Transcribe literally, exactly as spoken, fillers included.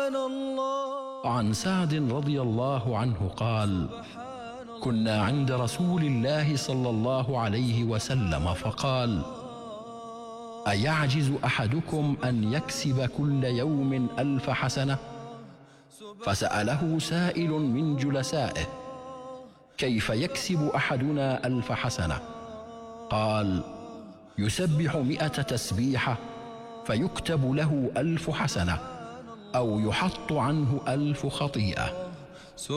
عن سعد رضي الله عنه قال: كنا عند رسول الله صلى الله عليه وسلم فقال: أيعجز أحدكم أن يكسب كل يوم ألف حسنة؟ فسأله سائل من جلسائه: كيف يكسب أحدنا ألف حسنة؟ قال: يسبح مئة تسبيحة فيكتب له ألف حسنة، أو يحط عنه ألف خطيئة.